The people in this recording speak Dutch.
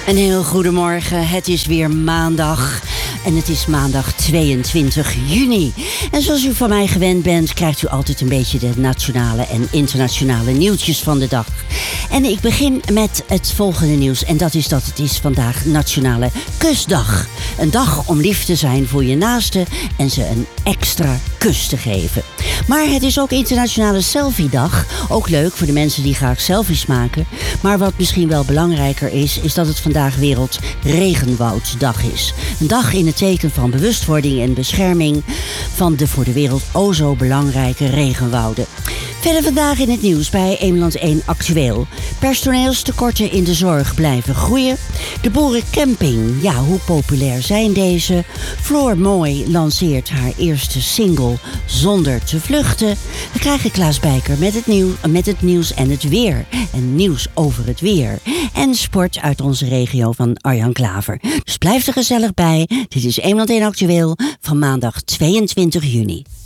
Een heel goedemorgen, het is weer maandag en het is maandag 22 juni. En zoals u van mij gewend bent, krijgt u altijd een beetje de nationale en internationale nieuwtjes van de dag. En ik begin met het volgende nieuws en dat het is vandaag Nationale Kusdag. Een dag om lief te zijn voor je naasten en ze een extra kus te geven. Maar het is ook Internationale Selfie-dag. Ook leuk voor de mensen die graag selfies maken. Maar wat misschien wel belangrijker is dat het vandaag Wereld Regenwouddag is. Een dag in het teken van bewustwording en bescherming van de voor de wereld o zo belangrijke regenwouden. Verder vandaag in het nieuws bij Eemland 1 Actueel. Personeelstekorten in de zorg blijven groeien. De boerencamping, ja, hoe populair zijn deze? Floor Mooi lanceert haar eerste single Zonder te vluchten. We krijgen Klaas Bijker met het nieuws en het weer. En nieuws over het weer. En sport uit onze regio van Arjan Klaver. Dus blijf er gezellig bij. Dit is Eemland 1 Actueel van maandag 22 juni.